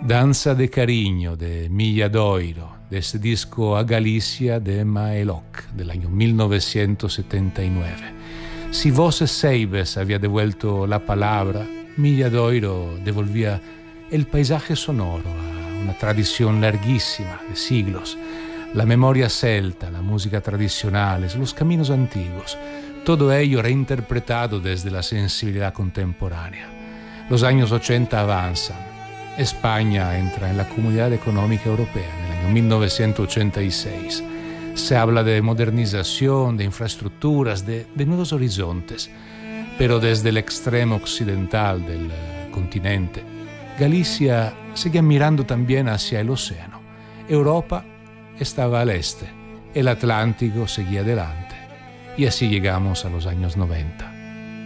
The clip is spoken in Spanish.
Danza de Cariño de Milladoiro, de ese disco A Galicia de Maeloc del año 1979. Si Voces Seibes había devuelto la palabra, Milladoiro devolvía el paisaje sonoro a una tradición larguísima de siglos, la memoria celta, la música tradicional, los caminos antiguos, todo ello reinterpretado desde la sensibilidad contemporánea. Los años 80 avanzan. España entra en la Comunidad Económica Europea en el año 1986. Se habla de modernización, de infraestructuras, de nuevos horizontes, pero desde el extremo occidental del continente, Galicia seguía mirando también hacia el océano. Europa estaba al este, el Atlántico seguía adelante, y así llegamos a los años 90.